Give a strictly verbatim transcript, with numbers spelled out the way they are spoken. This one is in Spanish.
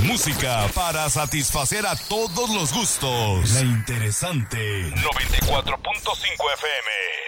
Música para satisfacer a todos los gustos. La interesante. noventa y cuatro punto cinco F M.